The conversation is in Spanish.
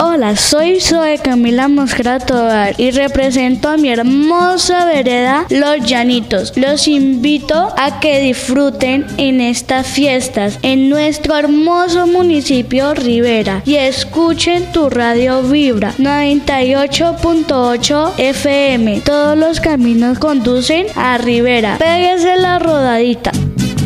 Hola, soy Zoe Camila Mosquera Tovar y represento a mi hermosa vereda Los Llanitos. Los invito a que disfruten en estas fiestas en nuestro hermoso municipio Rivera y escuchen tu radio Vibra 98.8 FM. Todos los caminos conducen a Rivera. Péguese la rodadita.